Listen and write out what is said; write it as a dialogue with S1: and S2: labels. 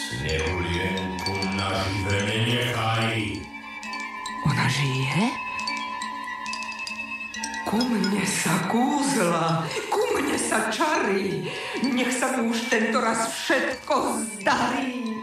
S1: Snehulienku na živé nenechaj.
S2: Ona žije? Ku mne sa kúzla, ku mne sa čarí. Nech sa mi už tento raz všetko zdarí.